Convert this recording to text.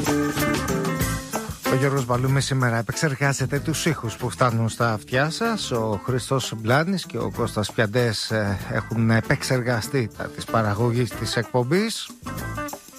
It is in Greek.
Ο Γιώργος Μπαλούμη σήμερα επεξεργάζεται τους ήχους που φτάνουν στα αυτιά σας. Ο Χριστός Μπλάνης και ο Κώστας Πιαντές έχουν επεξεργαστεί τα της παραγωγής της εκπομπής.